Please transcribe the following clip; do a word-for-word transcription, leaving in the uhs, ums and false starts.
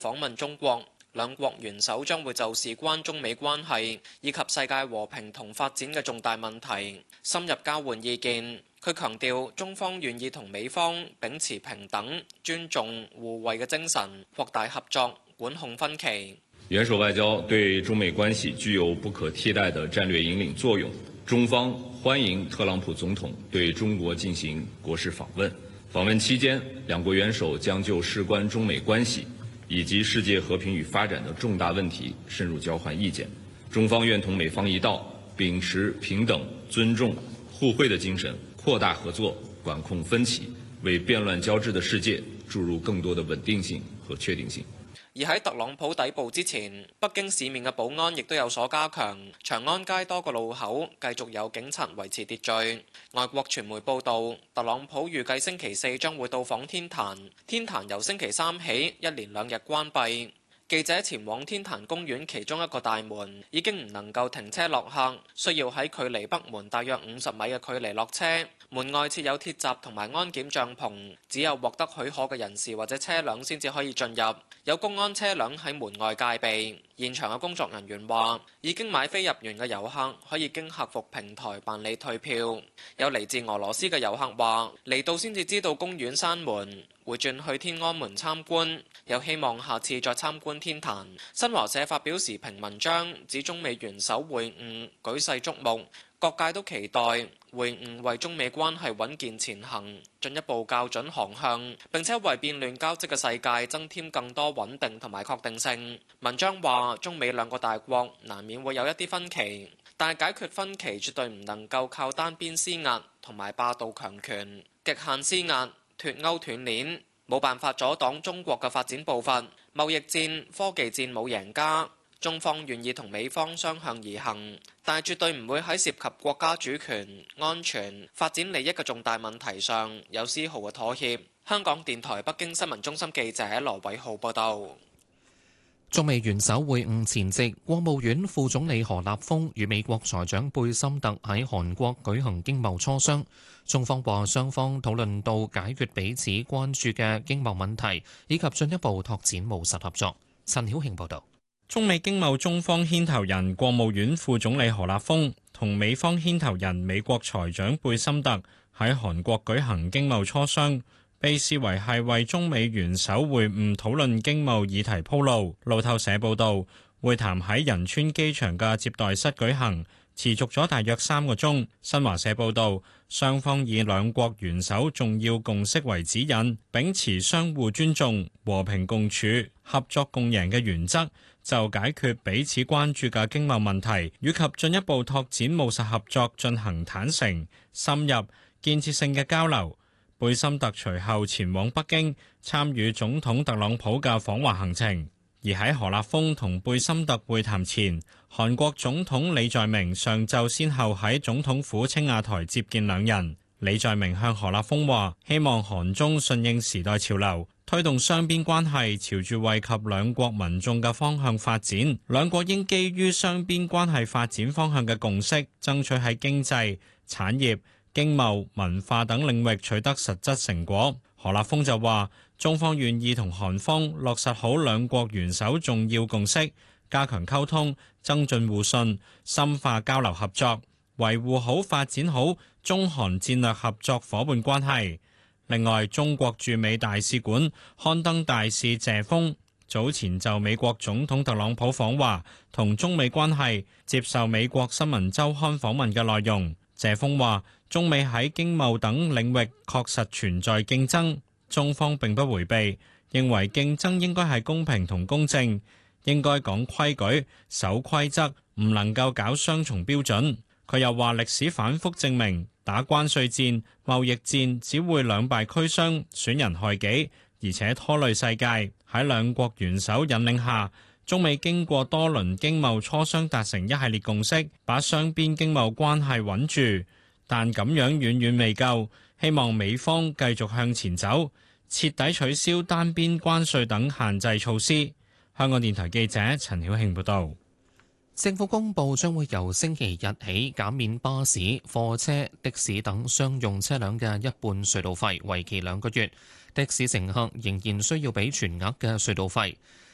訪問中國，兩國元首將會就事關中美關係以及世界和平同發展嘅重大問題深入交換意見。佢強調，中方願意同美方秉持平等、尊重、互惠嘅精神，擴大合作，管控分歧。 元首外交對中美關係具有不可替代的戰略引領作用。中方歡迎特朗普總統對中國進行國事訪問。訪問期間，兩國元首將就事關中美關係以及世界和平與發展的重大問題深入交換意見。中方願同美方一道，秉持平等、尊重、互惠的精神，擴大合作，管控分歧，為變亂交織的世界注入更多的穩定性和確定性。 而喺特朗普抵埗之前，北京市面嘅保安亦都有所加強，長安街多個路口繼續有警察維持秩序。外國傳媒報道，特朗普預計星期四將會到訪天壇，天壇由星期三起一連兩日關閉。記者前往天壇公園其中一個大門，已經唔能夠停車落客，需要喺距離北門大約五十米嘅距離落車。門外設有鐵閘同埋安檢帳篷，只有獲得許可嘅人士或者車輛先至可以進入。有公安車輛喺門外戒備。現場嘅工作人員話，已經買飛入園嘅遊客可以經客服平台辦理退票。有嚟自俄羅斯嘅遊客話，嚟到先至知道公園閂門，會轉去天安門參觀，又希望下次再參觀天壇。新華社發表時評文章，指中美元首會晤舉世矚目，各界都期待會晤為中美關係穩健前行進一步校準航向，並且為變亂交織嘅世界增添更多穩定同埋確定性。文章話，中美兩個大國難免會有一啲分歧，但係解決分歧絕對唔能夠靠單邊施壓同埋霸道強權、極限施壓、脫鈎斷鏈，冇辦法阻擋中國嘅發展步伐。貿易戰、科技戰冇贏家。中方願意同美方相向而行，但係絕對唔會喺涉及國家主權、安全、發展利益嘅重大問題上有絲毫嘅妥協。香港電台北京新聞中心記者羅偉浩報道。 中美元首會晤前夕，國務院副總理何立峰與美國財長貝森特喺韓國舉行經貿磋商。中方話雙方討論到解決彼此關注嘅經貿問題，以及進一步拓展務實合作。陳曉慶報道。 中美經貿中方牽頭人國務院副總理何立峰同美方牽頭人美國財長貝森特喺韓國舉行經貿磋商，被視為係為中美元首會晤討論經貿議題鋪路。路透社報道，會談喺仁川機場嘅接待室舉行，持續咗大約三個鐘。新華社報道，雙方以兩國元首重要共識為指引，秉持相互尊重、和平共處、合作共贏嘅原則，就解決彼此關注嘅經貿問題，以及進一步拓展務實合作進行坦誠、深入、建設性嘅交流。貝森特隨後前往北京參與總統特朗普嘅訪華行程。而喺何立峰同貝森特會談前，韓國總統李在明上晝先後喺總統府青瓦台接見兩人。李在明向何立峰話，希望韓中順應時代潮流，推動雙邊關係朝住惠及兩國民眾嘅方向發展。兩國應基於雙邊關係發展方向嘅共識，爭取喺經濟、產業、經貿、文化等領域取得實質成果。何立峰就話，中方願意同韓方落實好兩國元首重要共識，加強溝通，增進互信，深化交流合作，維護好發展好中韓戰略合作夥伴關係。另外，中國駐美大使館刊登大使謝鋒早前就美國總統特朗普訪華同中美關係接受美國新聞週刊訪問嘅內容。謝鋒話，中美喺經貿等領域確實存在競爭，中方並不迴避，認為競爭應該係公平同公正，應該講規矩、守規則，唔能夠搞雙重標準。佢又話，歷史反覆證明，打關稅戰、貿易戰只會兩敗俱傷，損人害己，而且拖累世界。喺兩國元首引領下，中美經過多輪經貿磋商達成一系列共識，把雙邊經貿關係穩住。但咁樣遠遠未夠，希望美方繼續向前走，徹底取消單邊關稅等限制措施。香港電台記者陳曉慶報導。 政府公布將會由星期日起減免巴士、貨車、的士等商用車輛嘅一半隧道費，為期兩個月。的士乘客仍然需要俾全額嘅隧道費。